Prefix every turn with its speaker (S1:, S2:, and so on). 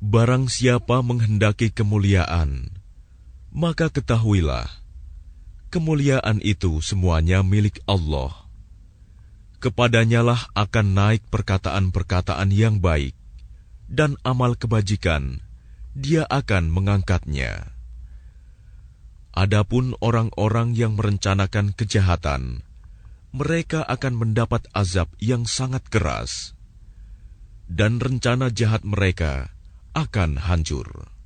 S1: Barang siapa menghendaki kemuliaan, maka ketahuilah, kemuliaan itu semuanya milik Allah. Kepadanyalah akan naik perkataan-perkataan yang baik, dan amal kebajikan, Dia akan mengangkatnya. Adapun orang-orang yang merencanakan kejahatan, mereka akan mendapat azab yang sangat keras, dan rencana jahat mereka akan hancur.